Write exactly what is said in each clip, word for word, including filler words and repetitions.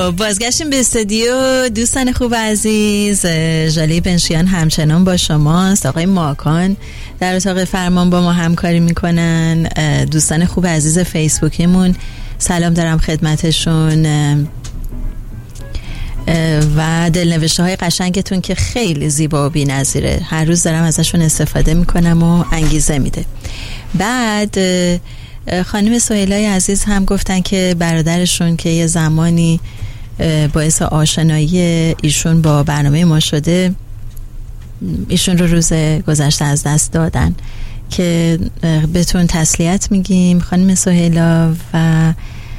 خب بازگشتیم به استودیو. دوستان خوب عزیز، ژاله بنشیان همچنان با شماست. آقای ماکان در اتاق فرمان با ما همکاری میکنن. دوستان خوب عزیز فیسبوکیمون سلام دارم خدمتشون و دلنوشته های قشنگتون که خیلی زیبا و بی‌نظیره. هر روز دارم ازشون استفاده میکنم و انگیزه میده. بعد خانم سهیلای عزیز هم گفتن که برادرشون که یه زمانی باعث آشنایی ایشون با برنامه ما شده، ایشون رو روز گذشته از دست دادن، که بهتون تسلیت میگیم خانم سهیلا و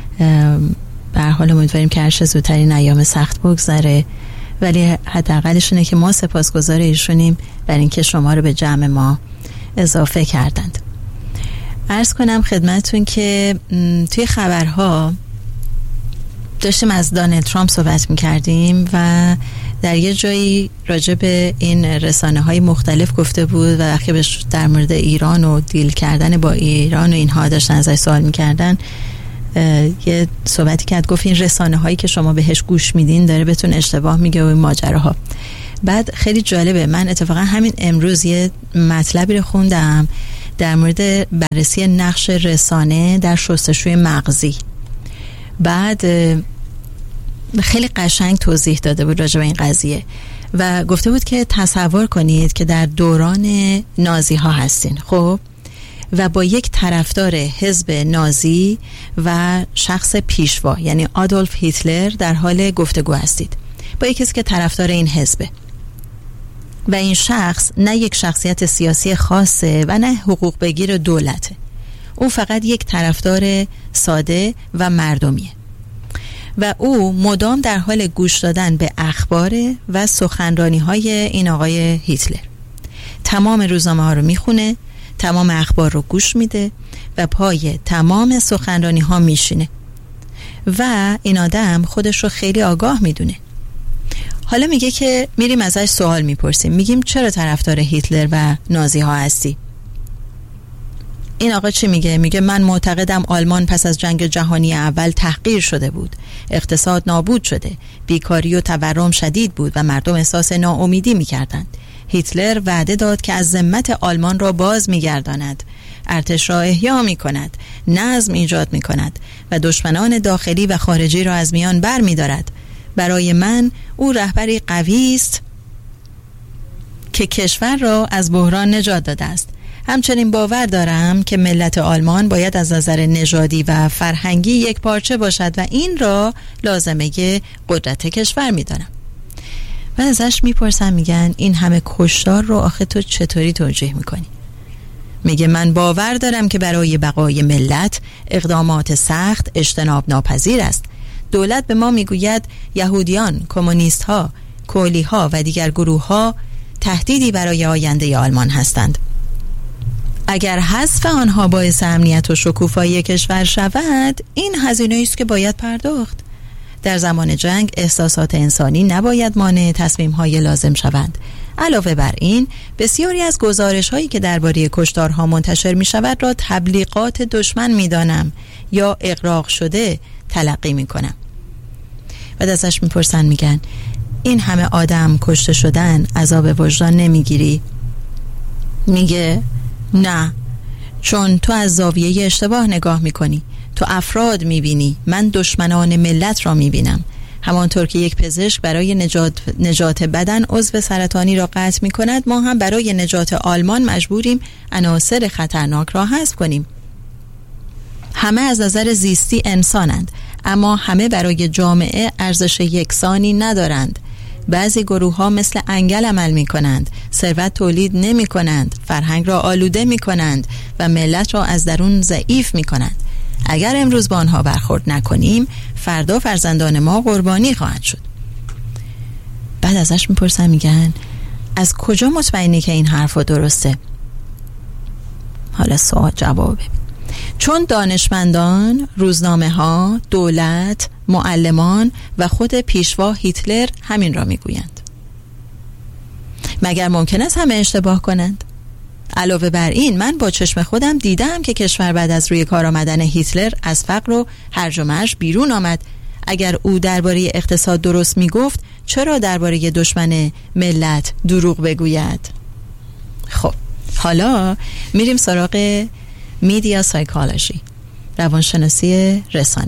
به هر حال امیدواریم که هر چه زودتر این ایام سخت بگذره، ولی حداقلش اینه که ما سپاسگزار ایشونیم بر اینکه شما رو به جمع ما اضافه کردند. عرض کنم خدمتون که توی خبرها داشتیم از دونالد ترامپ صحبت میکردیم و در یه جایی راجع به این رسانه های مختلف گفته بود و وقتی در مورد ایران و دیل کردن با ایران و اینها داشتن ازش سوال میکردن، یه صحبتی کرد، گفت این رسانه هایی که شما بهش گوش میدین داره بهتون اشتباه میگه و این ماجراها. بعد خیلی جالبه، من اتفاقا همین امروز یه مطلبی رو خوندم در مورد بررسی نقش رسانه در شستشوی مغزی. بعد خیلی قشنگ توضیح داده بود راجع به این قضیه و گفته بود که تصور کنید که در دوران نازی ها هستین، خب، و با یک طرفدار حزب نازی و شخص پیشوا یعنی آدولف هیتلر در حال گفتگو هستید، با یک کسی که طرفدار این حزبه و این شخص نه یک شخصیت سیاسی خاصه و نه حقوق بگیر دولته، او فقط یک طرفدار ساده و مردمیه و او مدام در حال گوش دادن به اخبار و سخنرانی های این آقای هیتلر. تمام روزنامه ها رو میخونه، تمام اخبار رو گوش میده و پای تمام سخنرانی ها میشینه و این آدم خودش رو خیلی آگاه میدونه. حالا میگه که میریم ازش سوال میپرسیم، میگیم چرا طرفدار هیتلر و نازی ها هستی؟ این آقا چی میگه؟ میگه من معتقدم آلمان پس از جنگ جهانی اول تحقیر شده بود، اقتصاد نابود شده، بیکاری و تورم شدید بود و مردم احساس ناامیدی میکردند. هیتلر وعده داد که از ذمت آلمان را باز میگرداند، ارتش را احیا میکند، نظم ایجاد میکند و دشمنان داخلی و خارجی را از میان بر میدارد. برای من او رهبری قوی است که کشور را از بحران نجات داده است. همچنین باور دارم که ملت آلمان باید از نظر نژادی و فرهنگی یک پارچه باشد و این را لازمه قدرت کشور میدانم. و ازش میپرسن، میگن این همه کشتار رو آخه تو چطوری توجیه میکنی؟ میگه من باور دارم که برای بقای ملت اقدامات سخت اجتناب ناپذیر است. دولت به ما میگوید یهودیان، کمونیست ها، کولی ها و دیگر گروه ها تهدیدی برای آینده آلمان هستند. اگر حذف آنها باعث امنیت و شکوفایی کشور شود، این هزینه است که باید پرداخت. در زمان جنگ احساسات انسانی نباید مانع تصمیم‌های لازم شوند. علاوه بر این، بسیاری از گزارش‌هایی که درباره کشتارها منتشر می‌شود را تبلیغات دشمن می‌دانم یا اغراق شده تلقی می‌کنم. و ازش می‌پرسن، میگن این همه آدم کشته شدن عذاب وجدان نمی‌گیری؟ میگه نه، چون تو از زاویه اشتباه نگاه می‌کنی. تو افراد می‌بینی، من دشمنان ملت را می‌بینم. همانطور که یک پزشک برای نجات, نجات بدن عضو سرطانی را قطع می‌کند، ما هم برای نجات آلمان مجبوریم عناصر خطرناک را حذف کنیم. همه از نظر زیستی انسانند، اما همه برای جامعه ارزش یکسانی ندارند. بعضی گروه ها مثل انگل عمل می کنند، ثروت تولید نمی کنند، فرهنگ را آلوده می کنند و ملت را از درون ضعیف می کنند. اگر امروز با آنها برخورد نکنیم، فردا فرزندان ما قربانی خواهند شد. بعد ازش می پرسن، میگن از کجا مطمئنی که این حرف درسته؟ حالا سوال جواب ببین. چون دانشمندان، روزنامه ها، دولت، معلمان و خود پیشوا هیتلر همین را میگویند. مگر ممکن است همه اشتباه کنند؟ علاوه بر این، من با چشم خودم دیدم که کشور بعد از روی کار آمدن هیتلر از فقر و هرج و مرج بیرون آمد. اگر او درباره اقتصاد درست میگفت چرا درباره دشمن ملت دروغ بگوید؟ خب حالا میریم سراغ میدیا سایکولوژی، روانشناسی رسانه،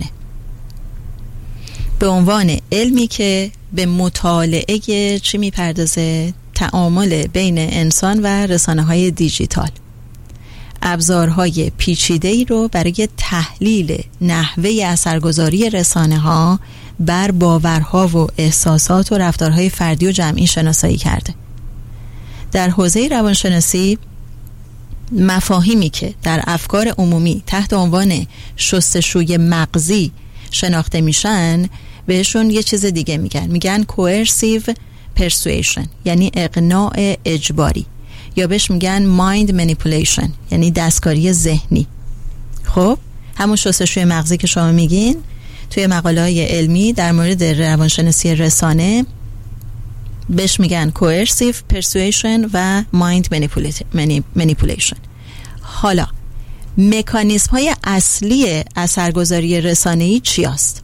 به عنوان علمی که به مطالعه چی میپردازه؟ تعامل بین انسان و رسانه‌های دیجیتال. ابزارهای پیچیده‌ای رو برای تحلیل نحوه اثرگذاری رسانه‌ها بر باورها و احساسات و رفتارهای فردی و جمعی شناسایی کرده. در حوزه روانشناسی مفاهیمی که در افکار عمومی تحت عنوان شستشوی مغزی شناخته میشن بهشون یه چیز دیگه میگن، میگن coercive persuasion یعنی اقناع اجباری، یا بهش میگن mind manipulation یعنی دستکاری ذهنی. خب همون شستشوی مغزی که شما میگین توی مقاله‌های علمی در مورد روانشناسی رسانه بهش میگن coercive persuasion و mind manipulation. حالا مکانیزم های اصلی اثرگذاری رسانه‌ای چی است؟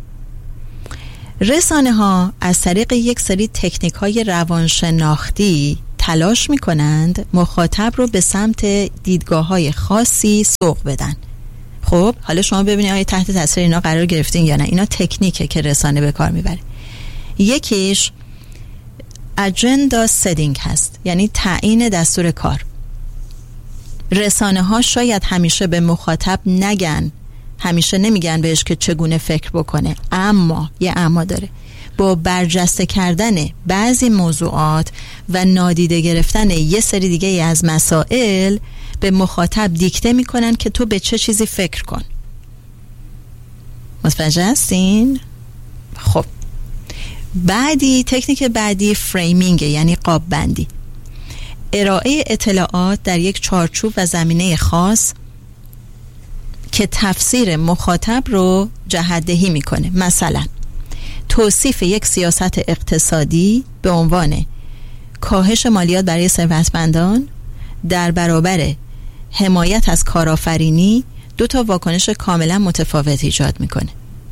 رسانه ها از طریق یک سری تکنیک های روانشناختی تلاش میکنند مخاطب رو به سمت دیدگاه های خاصی سوق بدن. خب حالا شما ببینید آیا تحت تاثیر اینا قرار گرفتین یا نه. اینا تکنیکه که رسانه به کار میبره. یکیش اجندا ستینگ هست، یعنی تعیین دستور کار. رسانه ها شاید همیشه به مخاطب نگن، همیشه نمیگن بهش که چگونه فکر بکنه، اما یه اما داره، با برجسته کردن بعضی موضوعات و نادیده گرفتن یه سری دیگه از مسائل به مخاطب دیکته میکنن که تو به چه چیزی فکر کن. متوجه هستین؟ خب بعدی تکنیک بعدی فریمینگ یعنی قاب بندی، ارائه اطلاعات در یک چارچوب و زمینه خاص که تفسیر مخاطب رو جهت‌دهی میکنه. مثلا توصیف یک سیاست اقتصادی به عنوان کاهش مالیات برای ثروتمندان در برابر حمایت از کارآفرینی دو تا واکنش کاملا متفاوت ایجاد میکنه.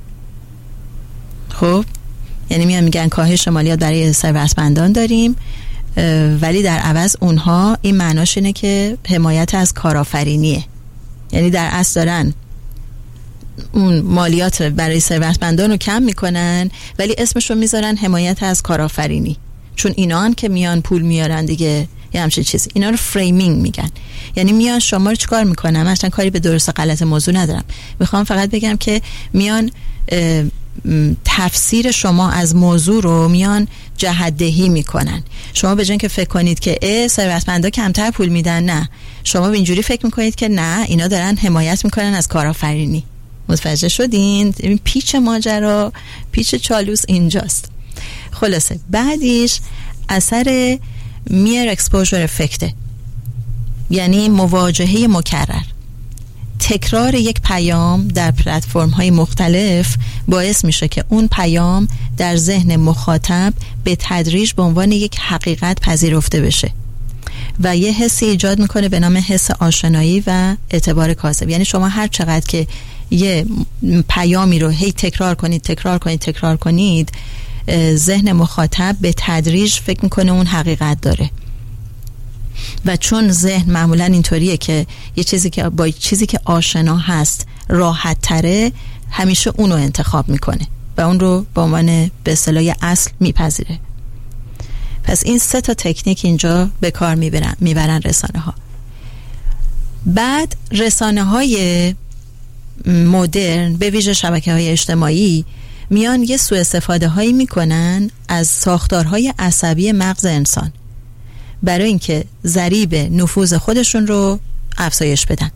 خب یعنی میان میگن کاهش مالیات برای ثروتمندان داریم، ولی در عوض اونها این معناش اینه که حمایت از کارآفرینیه. یعنی در اصل دارن اون مالیات برای ثروتمندان رو کم میکنن ولی اسمش رو میذارن حمایت از کارآفرینی، چون اینان که میان پول میارن دیگه، یه همچین چیزی. اینا رو فریمینگ میگن. یعنی میان شما رو چیکار میکنن؟ من اصلا کاری به درست و غلط موضوع ندارم، میخوام فقط بگم که میان تفسیر شما از موضوع رو میان جهت‌دهی میکنن. شما به جای اینکه فکر کنید که اه ثروتمندا کمتر پول میدن، نه، شما به اینجوری فکر میکنید که نه اینا دارن حمایت میکنن از کارآفرینی. متوجه شدین؟ این پیچ ماجرا، پیچ چالوس اینجاست. خلاصه بعدیش اثر میر اکسپوژر افکت، یعنی مواجهه مکرر. تکرار یک پیام در پلتفرم‌های مختلف باعث میشه که اون پیام در ذهن مخاطب به تدریج به عنوان یک حقیقت پذیرفته بشه و یه حسی ایجاد میکنه به نام حس آشنایی و اعتبار کاذب. یعنی شما هر چقدر که یه پیامی رو هی تکرار کنید تکرار کنید تکرار کنید ذهن مخاطب به تدریج فکر میکنه اون حقیقت داره. و چون ذهن معمولا اینطوریه که یه چیزی که با چیزی که آشنا هست راحت تره، همیشه اونو انتخاب میکنه و اون رو به عنوان به اصطلاح اصل میپذیره. پس این سه تا تکنیک اینجا به کار میبرن میبرن رسانه ها. بعد رسانه های مدرن به ویژه شبکه های اجتماعی میان یه سوء استفاده هایی میکنن از ساختارهای عصبی مغز انسان برای اینکه ضریب نفوذ خودشون رو افزایش بدن.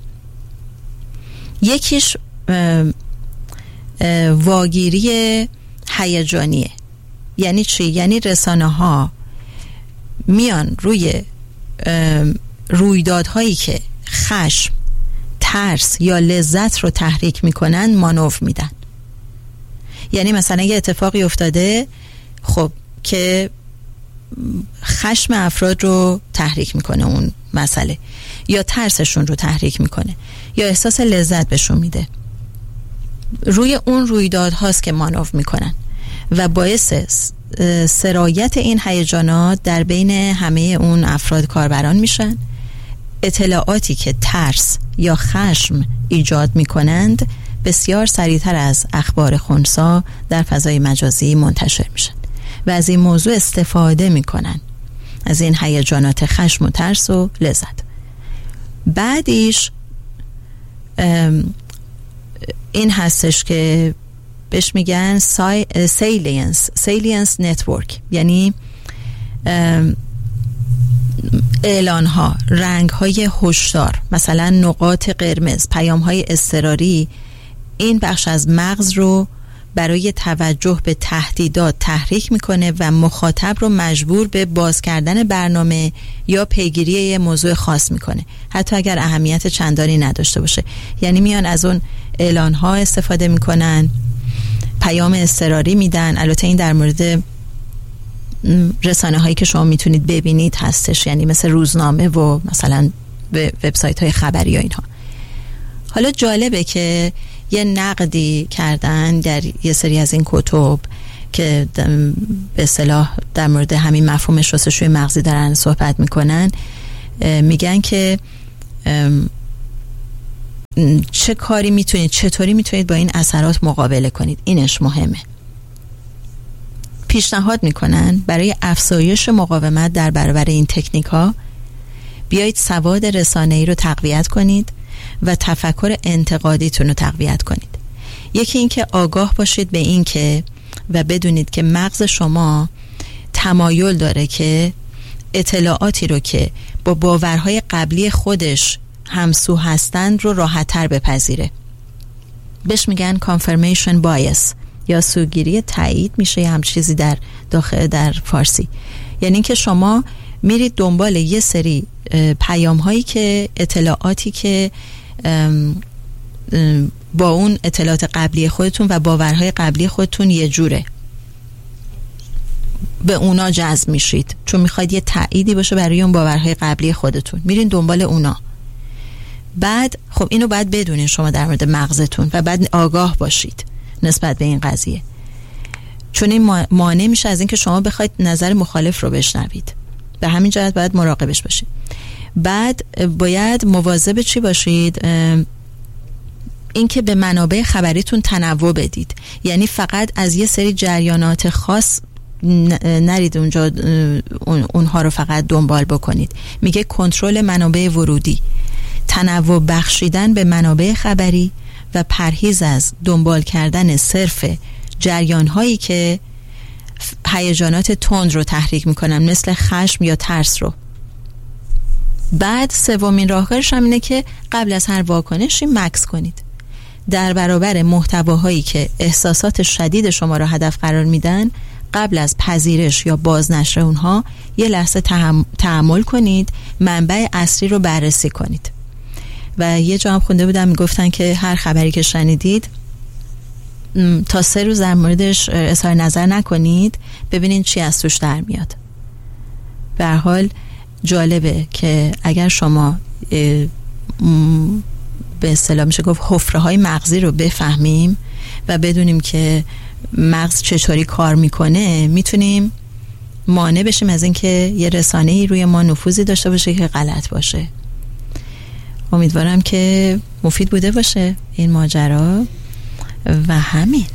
یکیش اه اه واگیری هیجانیه. یعنی چی؟ یعنی رسانه ها میان روی رویدادهایی که خشم، ترس یا لذت رو تحریک میکنن مانور میدن. یعنی مثلا یه اتفاقی افتاده خب که خشم افراد رو تحریک میکنه اون مسئله، یا ترسشون رو تحریک میکنه، یا احساس لذت بهشون میده. روی اون رویدادهاست که مانور میکنن و باعث سرایت این هیجانات در بین همه اون افراد کاربران میشن. اطلاعاتی که ترس یا خشم ایجاد میکنند بسیار سریعتر از اخبار خنثی در فضای مجازی منتشر میشن و از این موضوع استفاده میکنن، از این هیجانات خشم و ترس و لذت. بعدیش این هستش که بهش میگن سیلینس سیلینس نتورک، یعنی اعلان ها، رنگ های هشدار، مثلا نقاط قرمز، پیام های اضطراری. این بخش از مغز رو برای توجه به تهدیدات تحریک میکنه و مخاطب رو مجبور به باز کردن برنامه یا پیگیری یه موضوع خاص میکنه، حتی اگر اهمیت چندانی نداشته باشه. یعنی میان از اون اعلان ها استفاده میکنن، پیام اضطراری میدن. البته این در مورد رسانه هایی که شما میتونید ببینید هستش، یعنی مثل روزنامه و مثلا وبسایت های خبری و اینها. حالا جالبه که یه نقدی کردن در یه سری از این کتب که به اصطلاح در مورد همین مفهوم شستشوی مغزی دارن صحبت میکنن. میگن که چه کاری میتونید، چطوری میتونید با این اثرات مقابله کنید. اینش مهمه. پیشنهاد میکنن برای افزایش مقاومت در برابر این تکنیک ها بیایید سواد رسانه‌ای رو تقویت کنید و تفکر انتقادیتون رو تقویت کنید. یکی این که آگاه باشید به این که و بدونید که مغز شما تمایل داره که اطلاعاتی رو که با باورهای قبلی خودش همسو هستند رو راحت‌تر بپذیره. بهش میگن confirmation bias یا سوگیری تایید، میشه هم چیزی در داخل در فارسی. یعنی که شما میرید دنبال یه سری پیام هایی که اطلاعاتی که ام ام با اون اطلاعات قبلی خودتون و باورهای قبلی خودتون یه جوره، به اونا جذب میشید چون میخواید یه تأییدی باشه برای اون باورهای قبلی خودتون، میرین دنبال اونا. بعد خب اینو باید بدونین شما در مورد مغزتون و بعد آگاه باشید نسبت به این قضیه، چون این مانع میشه از این که شما بخواید نظر مخالف رو بشنوید. به همین جهت باید مراقبش باشید. بعد باید مواظب چی باشید؟ این که به منابع خبریتون تنوع بدید، یعنی فقط از یه سری جریانات خاص نرید اونجا اونها رو فقط دنبال بکنید. میگه کنترل منابع ورودی، تنوع بخشیدن به منابع خبری و پرهیز از دنبال کردن صرف جریان‌هایی که هیجانات تند رو تحریک میکنن، مثل خشم یا ترس رو. بعد سومین راهکارش هم اینه که قبل از هر واکنشی مکث کنید. در برابر محتواهایی که احساسات شدید شما رو هدف قرار میدن، قبل از پذیرش یا بازنشر اونها یه لحظه تأمل کنید، منبع اصلی رو بررسی کنید. و یه جا هم خونده بودم میگفتن که هر خبری که شنیدید تا سه روز در موردش اظهار نظر نکنید، ببینید چی از توش در میاد. به هر حال جالبه که اگر شما به اصطلاح میشه گفت حفره های مغزی رو بفهمیم و بدونیم که مغز چطوری کار میکنه، میتونیم مانع بشیم از اینکه یه رسانه‌ای روی ما نفوذی داشته باشه که غلط باشه. امیدوارم که مفید بوده باشه این ماجرا و همین.